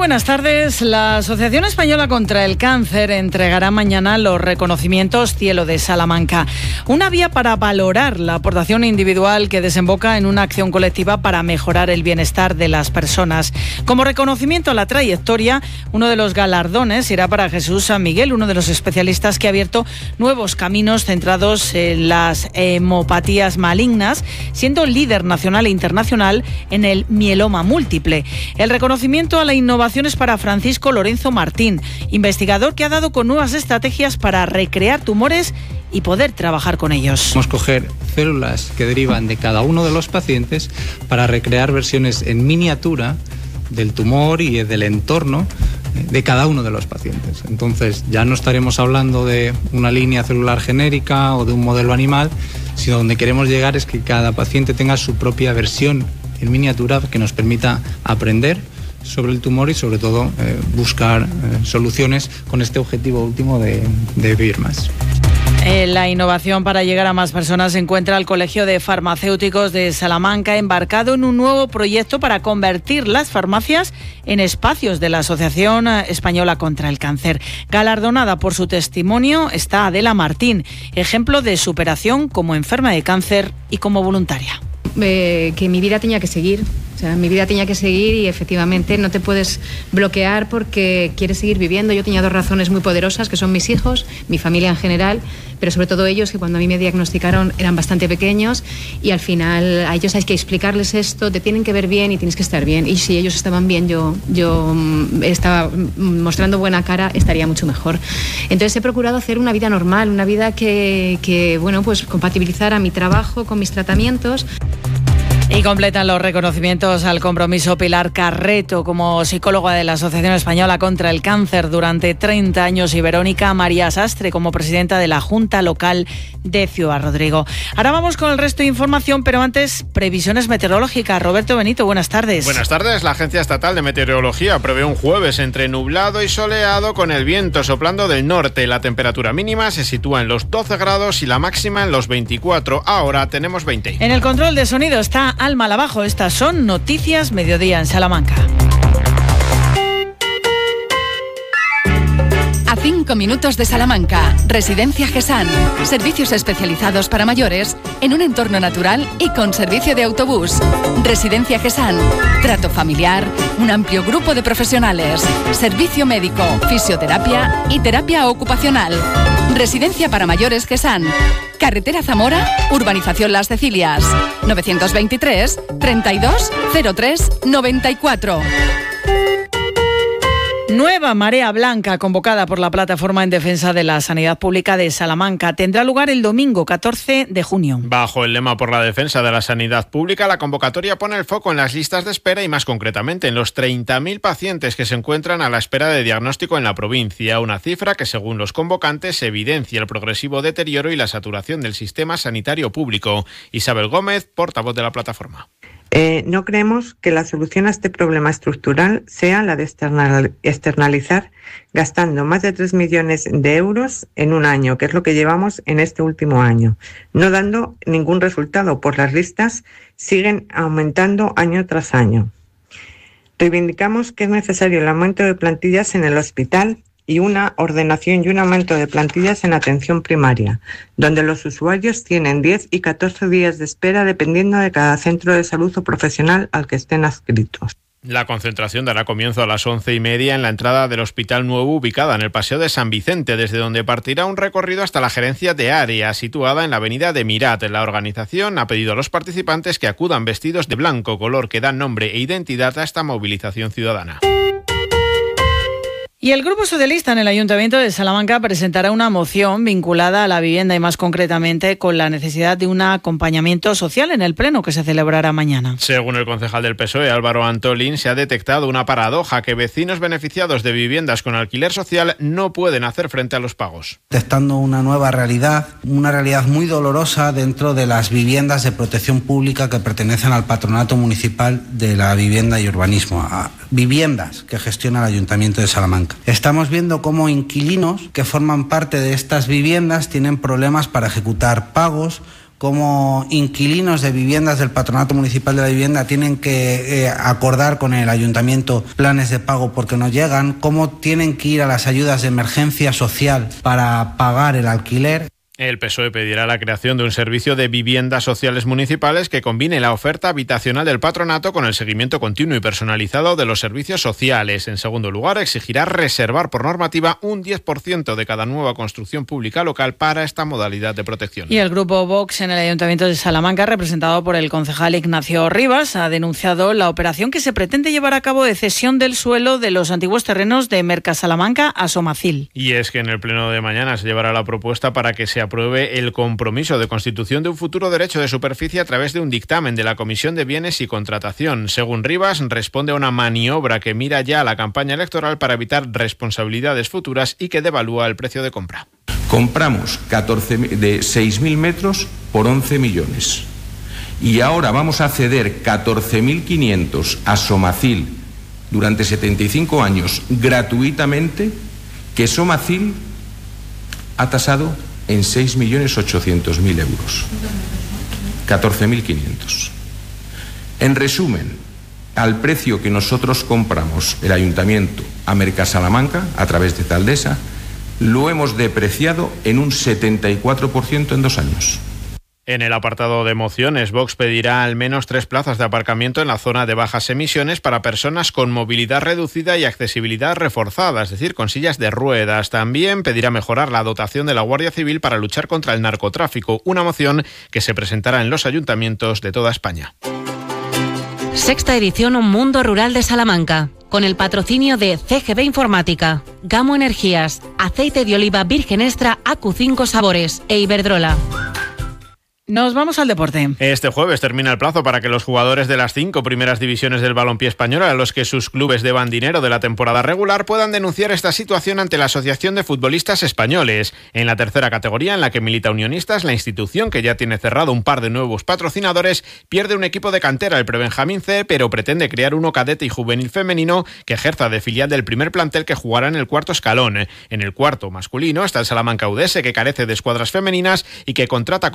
buenas tardes. La Asociación Española contra el Cáncer entregará mañana los reconocimientos Cielo de Salamanca. Una vía para valorar la aportación individual que desemboca en una acción colectiva para mejorar el bienestar de las personas. Como reconocimiento a la trayectoria, uno de los galardones irá para Jesús San Miguel, uno de los especialistas que ha abierto nuevos caminos centrados en las hemopatías malignas, siendo líder nacional e internacional en el mieloma múltiple. El reconocimiento a la innovación es para Francisco Lorenzo Martín, investigador que ha dado con nuevas estrategias para recrear tumores y poder trabajar con ellos. Vamos a coger células que derivan de cada uno de los pacientes para recrear versiones en miniatura del tumor y del entorno de cada uno de los pacientes. Entonces ya no estaremos hablando de una línea celular genérica o de un modelo animal, sino donde queremos llegar es que cada paciente tenga su propia versión en miniatura que nos permita aprender sobre el tumor y sobre todo buscar soluciones con este objetivo último de vivir más. La innovación para llegar a más personas se encuentra el Colegio de Farmacéuticos de Salamanca embarcado en un nuevo proyecto para convertir las farmacias en espacios de la Asociación Española contra el Cáncer. Galardonada por su testimonio está Adela Martín, ejemplo de superación como enferma de cáncer y como voluntaria. Que mi vida tenía que seguir. O sea, mi vida tenía que seguir y efectivamente no te puedes bloquear porque quieres seguir viviendo. Yo tenía dos razones muy poderosas, que son mis hijos, mi familia en general, pero sobre todo ellos, que cuando a mí me diagnosticaron eran bastante pequeños y al final a ellos hay que explicarles esto, te tienen que ver bien y tienes que estar bien. Y si ellos estaban bien, yo estaba mostrando buena cara, estaría mucho mejor. Entonces he procurado hacer una vida normal, una vida que bueno, pues compatibilizara mi trabajo con mis tratamientos. Y completan los reconocimientos al compromiso Pilar Carreto como psicóloga de la Asociación Española contra el Cáncer durante 30 años y Verónica María Sastre como presidenta de la Junta Local de Ciudad Rodrigo. Ahora vamos con el resto de información, pero antes, previsiones meteorológicas. Roberto Benito, buenas tardes. Buenas tardes. La Agencia Estatal de Meteorología prevé un jueves entre nublado y soleado con el viento soplando del norte. La temperatura mínima se sitúa en los 12 grados y la máxima en los 24. Ahora tenemos 20. En el control de sonido está Alma Lavajo. Estas son Noticias Mediodía en Salamanca. A 5 minutos de Salamanca, Residencia GESAN. Servicios especializados para mayores en un entorno natural y con servicio de autobús. Residencia GESAN. Trato familiar, un amplio grupo de profesionales. Servicio médico, fisioterapia y terapia ocupacional. Residencia para mayores GESAN. Carretera Zamora, Urbanización Las Cecilias. 923 32 03 94. Nueva marea blanca convocada por la Plataforma en Defensa de la Sanidad Pública de Salamanca. Tendrá lugar el domingo 14 de junio. Bajo el lema por la defensa de la sanidad pública, la convocatoria pone el foco en las listas de espera y más concretamente en los 30.000 pacientes que se encuentran a la espera de diagnóstico en la provincia. Una cifra que, según los convocantes, evidencia el progresivo deterioro y la saturación del sistema sanitario público. Isabel Gómez, portavoz de la plataforma. No creemos que la solución a este problema estructural sea la de externalizar gastando más de 3 millones de euros en un año, que es lo que llevamos en este último año, no dando ningún resultado, pues las listas siguen aumentando año tras año. Reivindicamos que es necesario el aumento de plantillas en el hospital y una ordenación y un aumento de plantillas en atención primaria, donde los usuarios tienen 10 y 14 días de espera dependiendo de cada centro de salud o profesional al que estén adscritos. La concentración dará comienzo a las 11:30 en la entrada del Hospital Nuevo, ubicada en el Paseo de San Vicente, desde donde partirá un recorrido hasta la gerencia de área, situada en la avenida de Mirat. La organización ha pedido a los participantes que acudan vestidos de blanco, color que da nombre e identidad a esta movilización ciudadana. Y el Grupo Socialista en el Ayuntamiento de Salamanca presentará una moción vinculada a la vivienda y más concretamente con la necesidad de un acompañamiento social en el pleno que se celebrará mañana. Según el concejal del PSOE, Álvaro Antolín, se ha detectado una paradoja, que vecinos beneficiados de viviendas con alquiler social no pueden hacer frente a los pagos. Detectando una nueva realidad, una realidad muy dolorosa dentro de las viviendas de protección pública que pertenecen al Patronato Municipal de la Vivienda y Urbanismo, a viviendas que gestiona el Ayuntamiento de Salamanca. Estamos viendo cómo inquilinos que forman parte de estas viviendas tienen problemas para ejecutar pagos, cómo inquilinos de viviendas del Patronato Municipal de la Vivienda tienen que acordar con el ayuntamiento planes de pago porque no llegan, cómo tienen que ir a las ayudas de emergencia social para pagar el alquiler. El PSOE pedirá la creación de un servicio de viviendas sociales municipales que combine la oferta habitacional del patronato con el seguimiento continuo y personalizado de los servicios sociales. En segundo lugar, exigirá reservar por normativa un 10% de cada nueva construcción pública local para esta modalidad de protección. Y el grupo Vox en el Ayuntamiento de Salamanca, representado por el concejal Ignacio Rivas, ha denunciado la operación que se pretende llevar a cabo de cesión del suelo de los antiguos terrenos de Mercasalamanca a Somacil. Y es que en el pleno de mañana se llevará la propuesta para que se apruebe el compromiso de constitución de un futuro derecho de superficie a través de un dictamen de la Comisión de Bienes y Contratación. Según Rivas, responde a una maniobra que mira ya a la campaña electoral para evitar responsabilidades futuras y que devalúa el precio de compra. Compramos de 6.000 metros por 11 millones y ahora vamos a ceder 14.500 a Somacil durante 75 años gratuitamente, que Somacil ha tasado en 6.800.000 euros. 14.500. En resumen, al precio que nosotros compramos el ayuntamiento a Mercasalamanca, a través de Taldesa, lo hemos depreciado en un 74% en 2 años. En el apartado de mociones, Vox pedirá al menos 3 plazas de aparcamiento en la zona de bajas emisiones para personas con movilidad reducida y accesibilidad reforzada, es decir, con sillas de ruedas. También pedirá mejorar la dotación de la Guardia Civil para luchar contra el narcotráfico, una moción que se presentará en los ayuntamientos de toda España. Sexta edición Un Mundo Rural de Salamanca, con el patrocinio de CGB Informática, Gamo Energías, Aceite de Oliva Virgen Extra AQ5 Sabores e Iberdrola. Nos vamos al deporte. Este jueves termina el plazo para que los jugadores de las 5 primeras divisiones del balompié español, a los que sus clubes deban dinero de la temporada regular, puedan denunciar esta situación ante la Asociación de Futbolistas Españoles. En la tercera categoría, en la que milita Unionistas, la institución, que ya tiene cerrado un par de nuevos patrocinadores, pierde un equipo de cantera, el Prebenjamín C, pero pretende crear uno cadete y juvenil femenino que ejerza de filial del primer plantel que jugará en el cuarto escalón. En el cuarto masculino está el Salamanca UDS, que carece de escuadras femeninas y que contrata con